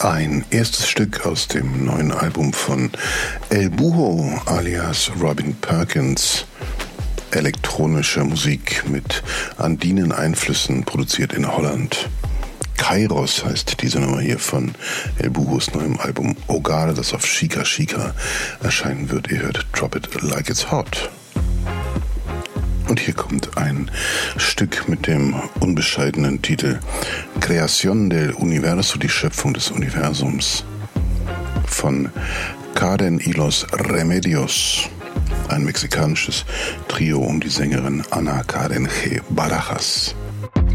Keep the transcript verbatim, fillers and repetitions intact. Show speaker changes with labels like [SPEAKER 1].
[SPEAKER 1] Ein erstes Stück aus dem neuen Album von El Buho alias Robin Perkins. Elektronische Musik mit andinen Einflüssen, produziert in Holland. Kairos heißt diese Nummer hier von El Buhos neuem Album Hogar, das auf Chica Chica erscheinen wird. Ihr hört Drop It Like It's Hot. Und hier kommt ein Stück mit dem unbescheidenen Titel Creación del Universo, die Schöpfung des Universums, von Karen y los Remedios, ein mexikanisches Trio um die Sängerin Ana Karen G. Barajas.